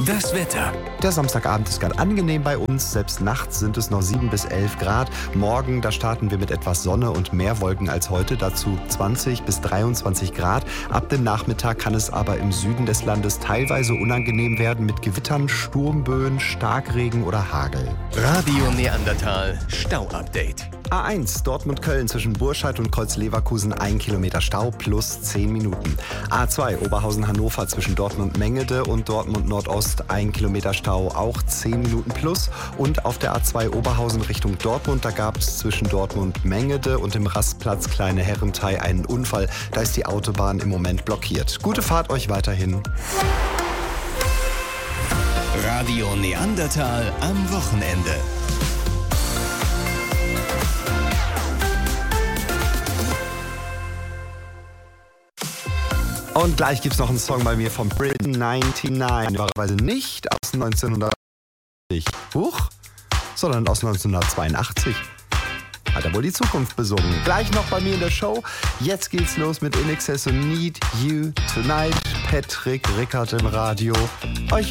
Das Wetter. Der Samstagabend ist ganz angenehm bei uns. Selbst nachts sind es noch 7 bis 11 Grad. Morgen, da starten wir mit etwas Sonne und mehr Wolken als heute. Dazu 20 bis 23 Grad. Ab dem Nachmittag kann es aber im Süden des Landes teilweise unangenehm werden mit Gewittern, Sturmböen, Starkregen oder Hagel. Radio Neandertal Stau-Update. A1 Dortmund-Köln zwischen Burscheid und Kreuz-Leverkusen 1 Kilometer Stau plus 10 Minuten. A2 Oberhausen-Hannover zwischen Dortmund-Mengede und Dortmund-Nordost 1 Kilometer Stau, auch 10 Minuten plus. Und auf der A2 Oberhausen Richtung Dortmund, da gab es zwischen Dortmund-Mengede und dem Rastplatz Kleine Herrentei einen Unfall. Da ist die Autobahn im Moment blockiert. Gute Fahrt euch weiterhin. Radio Neandertal am Wochenende. Und gleich gibt's noch einen Song bei mir von Britain 99. Normalerweise nicht aus 1980. Sondern aus 1982. Hat er wohl die Zukunft besungen. Gleich noch bei mir in der Show. Jetzt geht's los mit INXS und Need You Tonight. Patrick Rickert im Radio. Euch